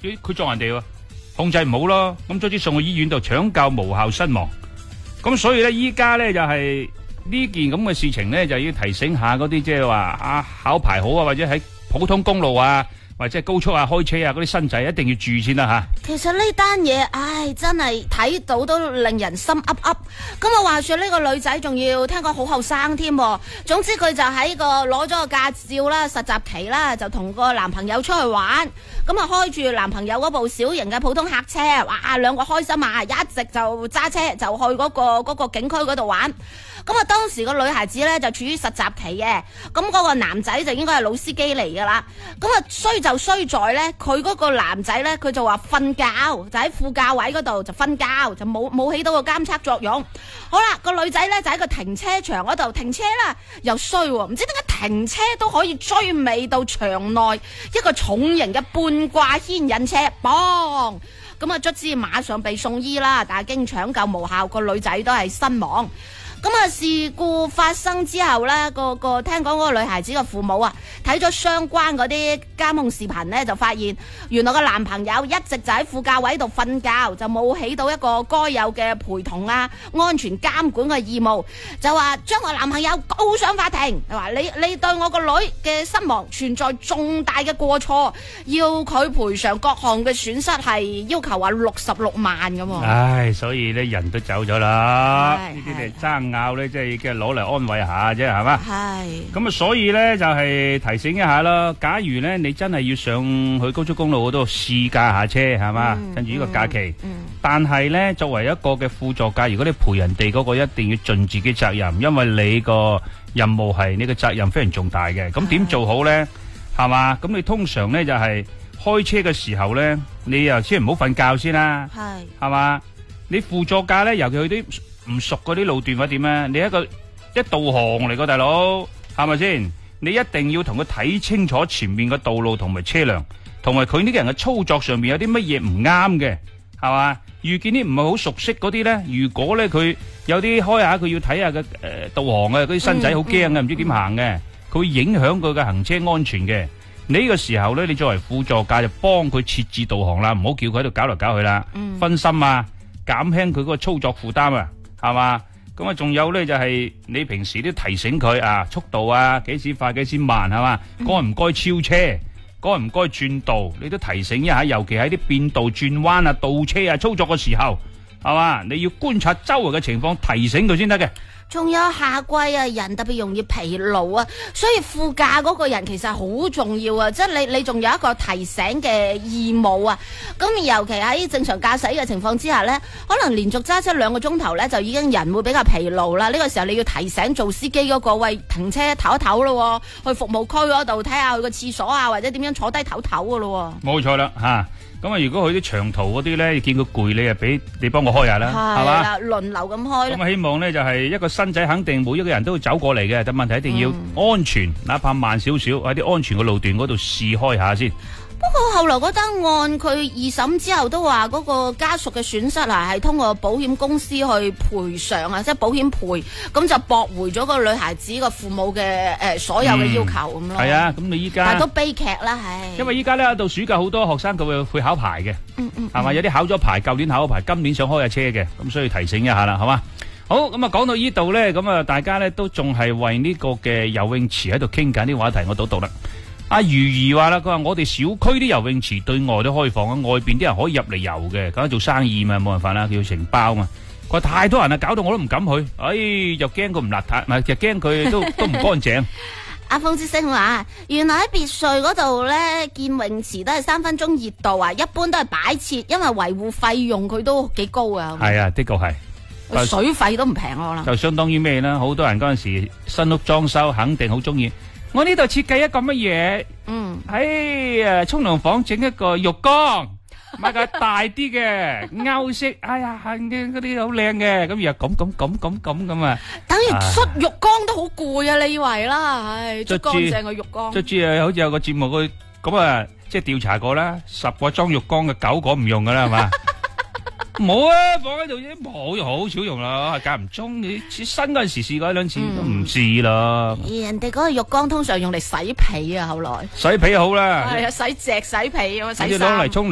佢撞人哋喎，控制唔好咯，咁卒之送去醫院度搶救無效身亡。咁所以咧，依家咧就係呢件咁嘅事情咧，就要提醒下嗰啲即係話啊考牌好啊，或者喺普通公路啊，或者係高速啊開車啊嗰啲新仔一定要注意先啦吓。 其實呢單嘢，唉，真係睇到都令人心噏噏。咁啊，話說呢個女仔仲要聽講好後生添。總之佢就喺個攞咗個駕照啦，實習期啦，就同個男朋友出去玩。咁啊，開住男朋友嗰部小型嘅普通客車，哇，兩個開心啊，一直就揸車就去嗰個景區嗰度玩。咁啊，當時個女孩子咧就處於實習期嘅，咁嗰個男仔就應該係老司機嚟噶啦。咁啊，衰就衰在咧，佢嗰個男仔咧，佢就話瞓覺，就喺副駕位嗰度就瞓覺，就冇起到個監測作用。好啦，個女仔咧就喺個停車場嗰度停車啦，又衰喎，唔知點解停車都可以追尾到場內一個重型嘅半掛牽引車，嘣！咁啊，卒之馬上被送醫啦，但係經搶救無效，個女仔都係身亡。咁啊，事故發生之後咧，聽講嗰個女孩子嘅父母啊，睇咗相關嗰啲監控視頻咧，就發現原來個男朋友一直就喺副駕位度瞓覺，就冇起到一個該有嘅陪同啊、安全監管嘅義務，就話將個男朋友告上法庭，話你對我個女嘅身亡存在重大嘅過錯，要佢賠償各項嘅損失，係要求話66萬咁。 唉，所以咧人都走咗啦，呢啲嚟爭拗咧，即係嘅攞嚟安慰下啫，係嘛？係。咁啊，所以咧就係提醒一下啦。假如咧你真係要上去高速公路嗰度試駕下車，係嘛？跟住呢個假期。但係咧，作為一個嘅輔助駕，如果你陪人哋嗰個，一定要盡自己責任，因為你個任務係你嘅責任非常重大嘅。咁點做好咧？係嘛？咁你通常咧就係開車嘅時候咧，你又先唔好瞓覺先啦。係嘛？你輔助駕咧，尤其去啲唔熟嗰啲路段或者點咧，你一導航嚟個大佬，係咪先？你一定要同佢睇清楚前面嘅道路同埋車輛，同埋佢呢個人嘅操作上面有啲乜嘢唔啱嘅，係嘛？遇見啲唔係好熟悉嗰啲咧，如果咧佢有啲開下佢要睇下嘅導航嘅，嗰啲新仔好驚嘅，唔知點行嘅，佢會影響佢嘅行車安全嘅。呢個時候咧，你作為輔助駕就幫佢設置導航啦，唔好叫佢喺度搞嚟搞去啦，分心啊，減輕佢嗰個操作負擔啊。係嘛？咁啊，仲有咧就係你平時都提醒佢啊，速度啊，幾時快幾時慢，係嘛？該唔該超車？該唔該轉道？你都提醒一下，尤其喺啲變道、轉彎啊、倒車啊操作嘅時候，係嘛？你要觀察周圍嘅情況，提醒佢先得嘅。 仲有夏季啊，人特別容易疲勞啊，所以副駕嗰個人其實好重要啊，即係你仲有一個提醒嘅義務啊。咁尤其喺正常駕駛嘅情況之下呢，可能連續揸車2個鐘頭呢，就已經人會比較疲勞啦。呢個時候你要提醒做司機嗰個，喂，停車唞一唞咯，去服務區嗰度睇下佢個廁所啊，或者點樣坐低唞唞噶咯。冇錯啦，吓。咁啊，如果去啲長途嗰啲咧，見佢攰，你啊俾你幫我開下啦，係嘛？輪流咁開。咁啊，希望咧就係一個新仔，肯定每一個人都會走過嚟嘅，但問題一定要安全，哪怕慢少少喺啲安全嘅路段嗰度試開下先。 不過後來嗰單案佢二審之後都話嗰個家屬嘅損失啊係通過保險公司去賠償啊，即係保險賠，咁就駁回咗個女孩子個父母嘅所有嘅要求咁咯。係啊，咁你依家但係都悲劇啦，係。因為依家咧到暑假好多學生佢會考牌嘅，係嘛？有啲考咗牌，舊年考咗牌，今年想開下車嘅，咁所以提醒一下啦，係嘛？好，咁啊講到呢度咧，咁啊大家咧都仲係為呢個嘅游泳池喺度傾緊啲話題，我讀啦。阿如兒話啦，佢話我哋小區啲游泳池對外都開放啊，外邊啲人可以入嚟游嘅，咁做生意嘛，冇辦法啦，佢要承包嘛。佢話太多人啦，搞到我都唔敢去，又驚佢唔邋遢，唔係，就驚佢都唔乾淨。 阿風之星話，原來喺別墅嗰度咧建泳池都係3分鐘熱度啊，一般都係擺設，因為維護費用佢都幾高啊。係啊，的確係，水費都唔平可能。就相當於咩啦？好多人嗰陣時新屋裝修，肯定好中意。我呢度設計一個乜嘢？喺沖涼房整一個浴缸，買個大啲嘅歐式，哎呀，嗰啲好靚嘅，咁又咁啊！等於捽浴缸都好攰啊！你以為啦？唉，捽乾淨個浴缸。卒之好似有個節目佢咁啊，即係調查過啦，10個裝浴缸嘅9個唔用噶啦，係嘛？冇啊，放喺度啫，冇好少用啦，間唔中你新嗰陣時試過1-2次都唔試啦。人哋嗰個浴缸通常用嚟洗被啊，後來洗被好啦，係啊，洗隻洗被啊，洗衫。攞嚟沖